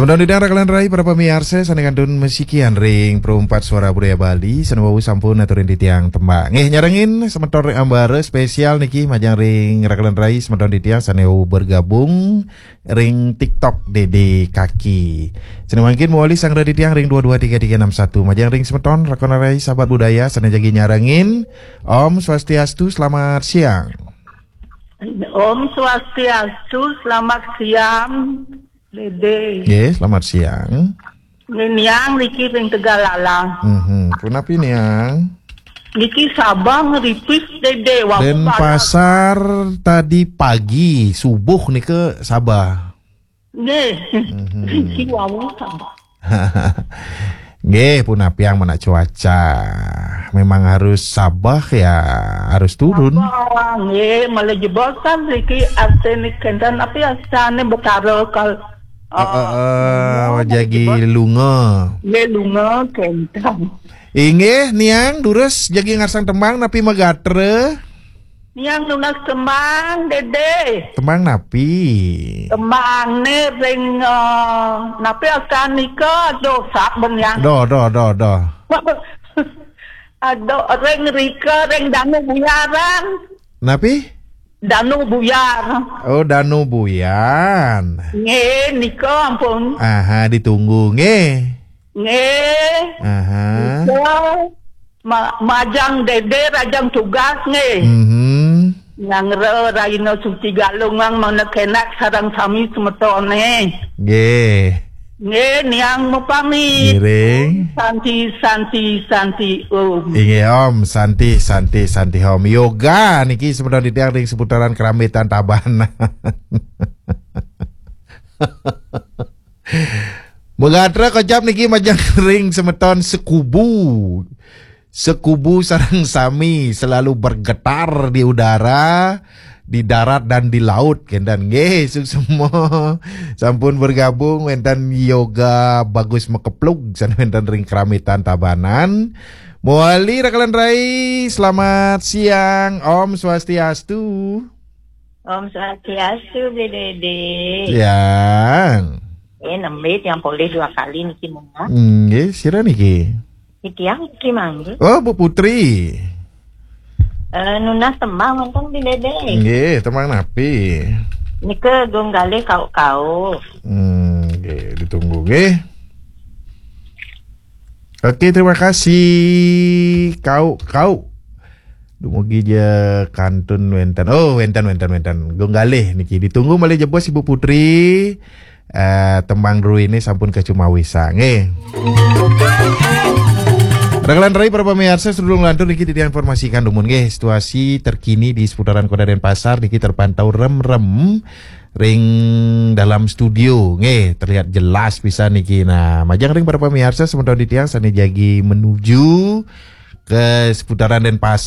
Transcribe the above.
Sebenarnya di rakalan rai para pemirsa sanekantun mesikian ring perumpat suara budaya Bali sanwau sampun aturin di tiang tembak. Nyarengin sementor ambare spesial niki majang ring rakalan rai sementor di tiang saneu bergabung ring TikTok Dede Kaki. Senemakin mewali sang di tiang ring 223361 majang ring sementon rakalan rai sahabat budaya sanejagi nyarengin. Om Swastiastu, selamat siang. Om Swastiastu, selamat siang. Dede. Selamat siang. Niang Niki ring Tegalala. Kenapa Niang? Niki Sabang ripis Dede. Dan pasar tadi pagi subuh nih ke Sabah. Niki wawu Sabah. Punapi yang mana cuaca. Memang harus Sabah ya, harus turun. Malah jebosan Niki arsenik kendan tapi asane betara kal. Jagi lunga. Lunga kendan. Inge Niang durus jagi ngarsang tembang napi megatre. Niang lunas tembang Dede. Tembang napi. Tembang ne ring napi akan nika do saben yang. Do. Ado ring rika ring danu buyaran. Napi? Danu buyar. Oh, Danu Buyan. Nika ampun. Aha, ditunggu Aha. Majang Dede rajang tugas Yang raino suci galungang mana kenak sarang sami semetone. Niang mupami. Giring. Santi om. Inge om, santi om. Yoga niki sebenarnya di ring seputaran Keramitan Tabanan. Megatra kocap niki majang ring semeton sekubu sarang sami selalu bergetar di udara, di darat dan di laut kendan semua sampun bergabung wenten yoga bagus mekeplug san wenten ring Keramitan Tabanan. Muali rakalan rai, selamat siang. Om Swastiastu. Om Swastiastu Dede. Siang. Nembet yang boleh 2 kali niki munga. Sira niki. Niki yang mangga. Oh, Bu Putri. Nunas tembang wonten di Dede. Tembang napi. Nika gonggale kau. Ditunggu Oke, terima kasih. Kau. Dumugi je kantun wenten. Oh, wenten. Gonggale niki ditunggu malih jebos Ibu Putri. Tembang dulu ini sampun ke Cumawisa. Rakalan rai para pemirsa sebelum lantur niki diinformasikan dumun situasi terkini di seputaran Kota Denpasar niki terpantau rem ring dalam studio terlihat jelas bisa niki. Nah, majang ring para pemirsa sementara di tiang sani jagi menuju ke seputaran Denpasar.